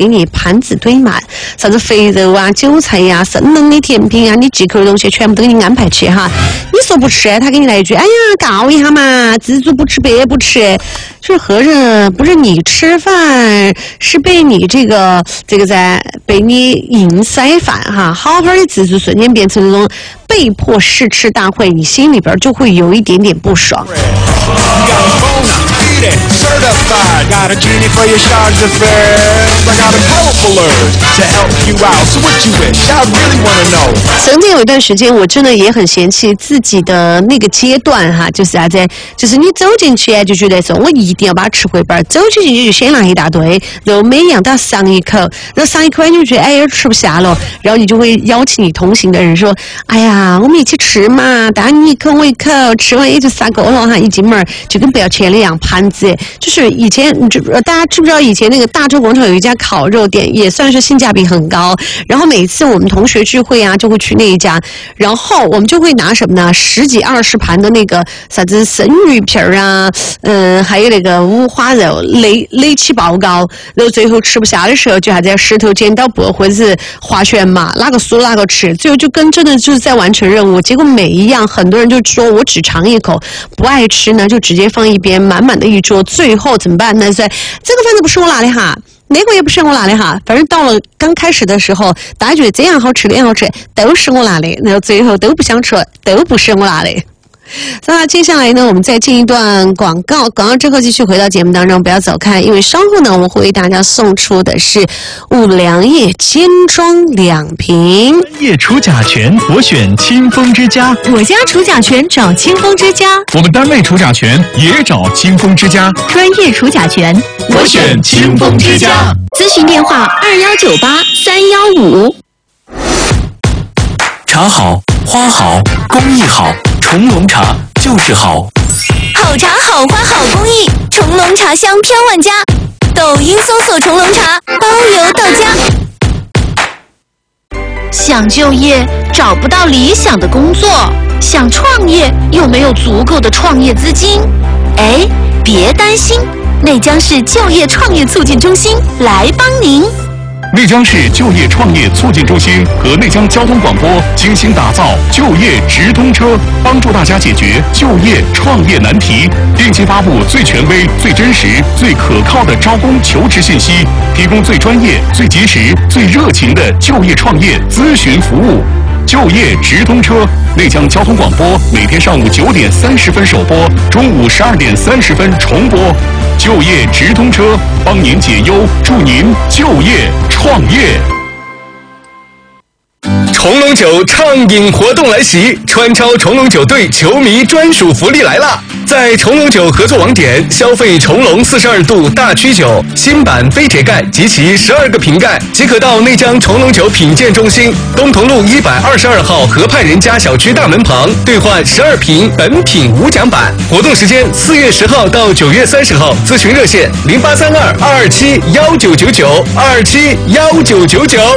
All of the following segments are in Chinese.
给你盘子堆满，啥子肥肉啊、韭菜呀、生冷的甜品啊，你忌口的东西全部都给你安排起哈。你说不吃，他给你来一句，哎呀，告一下嘛，知足不吃白不吃，就是合着不是你吃饭，是被你这个在被你硬塞饭哈，好好的自助瞬间变成那种被迫试吃大会，你心里边就会有一点点不爽。 Certified, got a genie for your charge affairs. I got a powerful urge to help you out. So what you wish? I really wanna know. 曾经有一段时间，我真的也很嫌弃自己的那个阶段哈，就是啥子？就是你走进去就觉得说，我一定要把它吃回本，走进去就先拿一大堆，然后每一样都要上一口，然后上一口你就觉得哎呀吃不下了，然后你就会邀请你同行的人说，哎呀，我们一起吃嘛，大家你一口我一口，吃完也就撒够了哈，一进门就跟不要钱了一样，盘子就是以前大家知不知道以前那个大洲广场有一家烤肉店，也算是性价比很高。然后每次我们同学聚会啊，就会去那一家，然后我们就会拿什么呢？10几20盘的那个啥子生鱼片啊，还有那个五花肉垒起爆高，然后最后吃不下的时候就还在石头剪刀布或者是划拳嘛，哪个输哪个吃，最后就跟真的就是在完成任务。结果每一样很多人就说我只尝一口，不爱吃呢就直接放一边，满满的一桌。最后怎么办呢？这个饭都不是我拿的哈，那个也不是我拿的哈，反正到了刚开始的时候，大家觉得这样好吃那样好吃，都是我拿的，然后最后都不想吃，都不是我拿的。那接下来呢，我们再进一段广告，广告之后继续回到节目当中，不要走开，因为稍后呢，我们会为大家送出的是五粮液精装2瓶。 专业除甲醛，我选清风之家。 我家除甲醛找清风之家。 我们单位除甲醛也找清风之家。 专业除甲醛， 我选清风之家。 咨询电话2198-315。 茶好，花好，工艺好，重龙茶就是好。 好茶好花好工艺，重龙茶香飘万家。抖音搜索重龙茶，包邮到家。想就业找不到理想的工作，想创业又没有足够的创业资金，哎，别担心，内江市就业创业促进中心来帮您。 内江市就业创业促进中心和内江交通广播精心打造就业直通车，帮助大家解决就业创业难题，定期发布最权威、最真实、最可靠的招工求职信息，提供最专业、最及时、最热情的就业创业咨询服务。就业直通车，内江交通广播每天上午9点30分首播，中午12点30分重播。就业直通车，帮您解忧，助您就业创业。 重龙酒畅饮活动来袭，川超重龙酒队球迷专属福利来啦！在重龙酒合作网点消费重龙42度大曲酒新版飞铁盖及其12个瓶盖，即可到内江重龙酒品鉴中心东同路122号河畔人家小区大门旁兑换12瓶本品无奖版。活动时间4月10号到9月30号，咨询热线0832-227-1999 227-1999。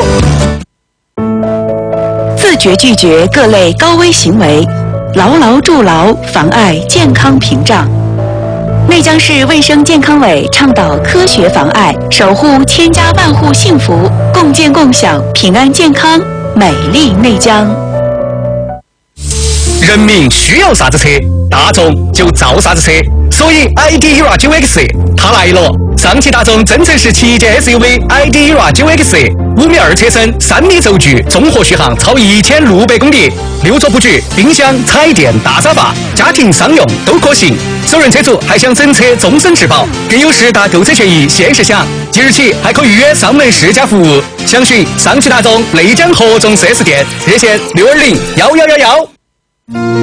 自觉拒绝各类高危行为，牢牢筑牢妨碍健康屏障。内江市卫生健康委倡导科学防癌，守护千家万户幸福，共建共享平安健康美丽内江。 人民需要啥子车，大众就造啥子车，所以 ID ERA 9X 它来了。上汽大众增程式旗舰 SUV ID ERA 9X，5米2车身，3米轴距，综合续航超1600公里，6座布局，冰箱、彩电、大沙发，家庭商用都可行。首任车主还享整车终身质保，更有10大购车权益限时享。即日起还可预约上门试驾服务，详询上汽大众内江合众4S店，热线6201111。